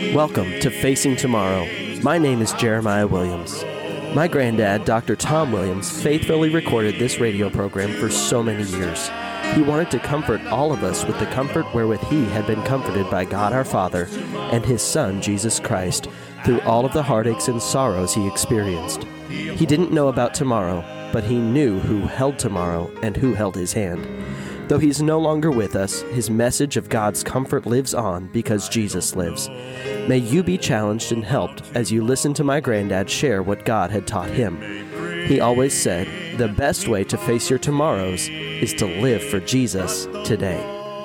Welcome to Facing Tomorrow. My name is Jeremiah Williams. My granddad, Dr. Tom Williams, faithfully recorded this radio program for so many years. He wanted to comfort all of us with the comfort wherewith he had been comforted by God our Father and his Son, Jesus Christ, through all of the heartaches and sorrows he experienced. He didn't know about tomorrow, but he knew who held tomorrow and who held his hand. Though he's no longer with us, his message of God's comfort lives on because Jesus lives. May you be challenged and helped as you listen to my granddad share what God had taught him. He always said, the best way to face your tomorrows is to live for Jesus today.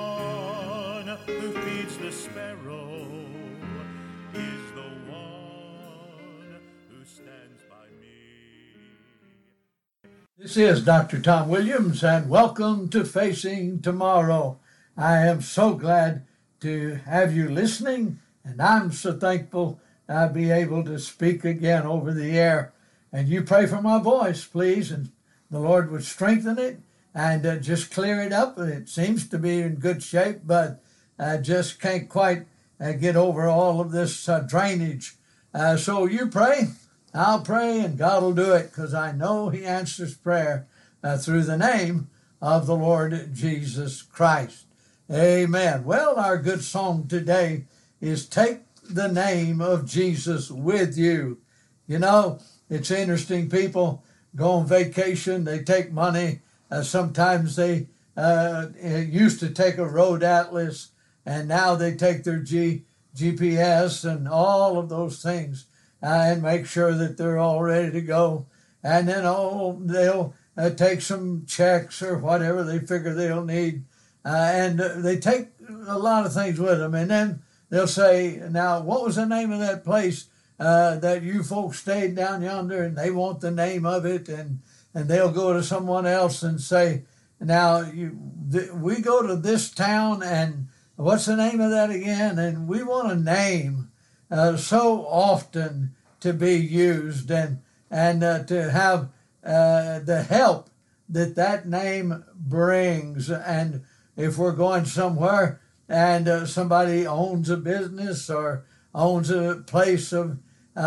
This is Dr. Tom Williams, and welcome to Facing Tomorrow. I am so glad to have you listening, and I'm so thankful I'll be able to speak again over the air. And you pray for my voice, please, and the Lord would strengthen it and just clear it up. It seems to be in good shape, but I just can't quite get over all of this drainage. So you pray. I'll pray, and God will do it, because I know he answers prayer through the name of the Lord Jesus Christ. Amen. Well, our good song today is Take the Name of Jesus With You. You know, it's interesting. People go on vacation, they take money. Sometimes they used to take a road atlas, and now they take their GPS and all of those things. And make sure that they're all ready to go. And then they'll take some checks or whatever they figure they'll need. And they take a lot of things with them. And then they'll say, now, what was the name of that place that you folks stayed down yonder? And they want the name of it. And they'll go to someone else and say, now, we go to this town, and what's the name of that again? And we want a name. So often to be used and to have the help that name brings. And if we're going somewhere and somebody owns a business or owns a place of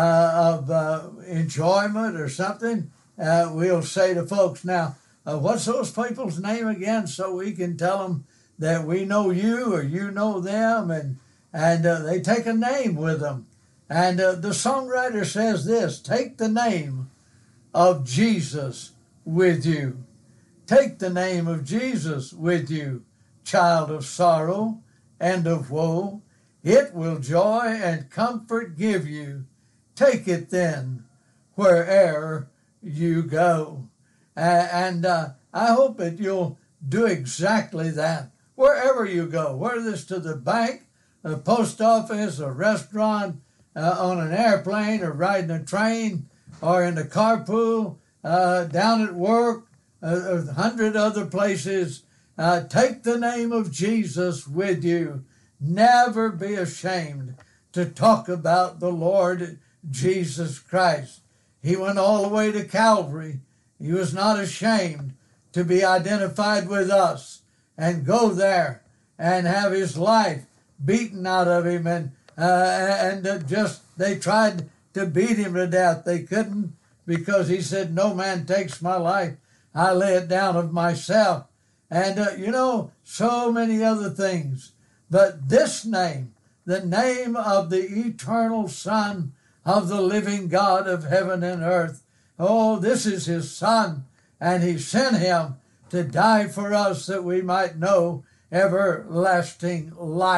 enjoyment or something, we'll say to folks, now, what's those people's name again, so we can tell them that we know you or you know them, and they take a name with them. And the songwriter says this, take the name of Jesus with you. Take the name of Jesus with you, child of sorrow and of woe. It will joy and comfort give you. Take it then, where'er you go. And I hope that you'll do exactly that, wherever you go, whether it's to the bank, a post office, a restaurant, on an airplane or riding a train or in the carpool, down at work, 100 other places. Take the name of Jesus with you. Never be ashamed to talk about the Lord Jesus Christ. He went all the way to Calvary. He was not ashamed to be identified with us and go there and have his life beaten out of him, and they tried to beat him to death. They couldn't, because he said, no man takes my life. I lay it down of myself. And, so many other things. But this name, the name of the eternal Son of the living God of heaven and earth, this is his Son, and he sent him to die for us that we might know everlasting life.